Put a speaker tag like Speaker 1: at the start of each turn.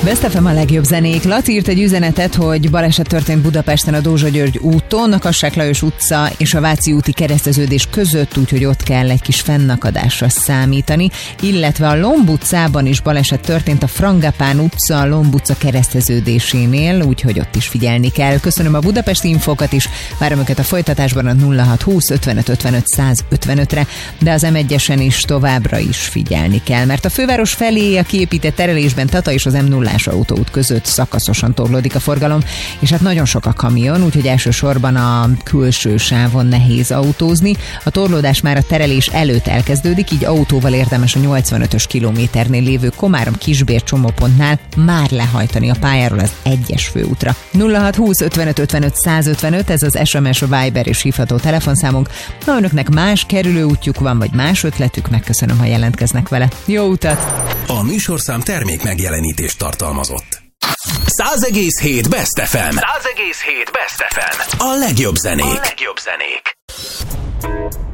Speaker 1: Best FM a legjobb zenék. Laci írt egy üzenetet, hogy baleset történt Budapesten a Dózsa György úton, a Kassák Lajos utca és a Váci úti kereszteződés között, úgyhogy ott kell egy kis fennakadásra számítani, illetve a Lomb utcában is baleset történt a Frangapán utca, a Lomb utca kereszteződésénél, úgyhogy ott is figyelni kell. Köszönöm a budapesti infókat is, várom őket a folytatásban a 0620 55 55 155-re, de az M1-esen is továbbra is figyelni kell, mert a főváros felé a kiépített terelésben Tata és az M0-ás autóút között szakaszosan torlódik a forgalom, és hát nagyon sok a kamion, úgyhogy elsősorban a külső sávon nehéz autózni. A torlódás már a terelés előtt elkezdődik, így autóval érdemes a 85-ös kilométernél lévő Komárom-Kisbér csomópontnál már lehajtani a pályáról az 1-es főútra. 0620 55 55 155, ez az SMS, a Viber és hívható telefonszámunk. Ha önöknek más kerülőútjuk van, vagy más ötletük, megköszönöm, ha jelentkeznek vele. Jó utat!
Speaker 2: A műsorszám termék megjelenítést tartalmazott. 100,7 Best FM. 100,7 Best FM. A legjobb zenék.